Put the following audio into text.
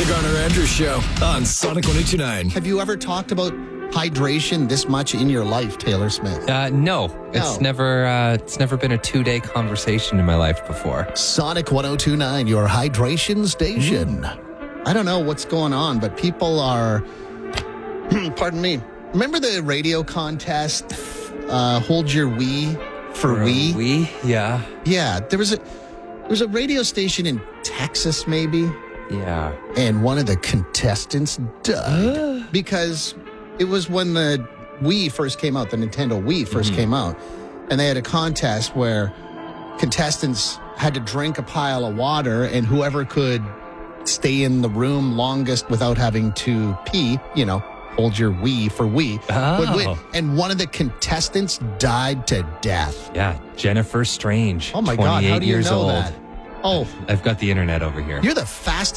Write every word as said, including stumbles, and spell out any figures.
The Garner Andrews Show on Sonic one oh two point nine. Have you ever talked about hydration this much in your life, Taylor Smith? Uh, no, it's No. never uh, it's never been a two-day conversation in my life before. Sonic one oh two point nine, your hydration station. I don't know what's going on, but people are, pardon me, remember the radio contest, uh, Hold Your Wee for Wee? We? Yeah. Yeah, there was a there was a radio station in Texas, maybe, Yeah. and one of the contestants died because it was when the Wii first came out, the Nintendo Wii first Mm-hmm. came out, and they had a contest where contestants had to drink a pile of water, and whoever could stay in the room longest without having to pee, you know, hold your Wii for Wii, would win. Oh. And one of the contestants died to death. Yeah. Jennifer Strange. Oh my God, how twenty-eight do you years know old. that? Oh, I've got the internet over here. you're the fastest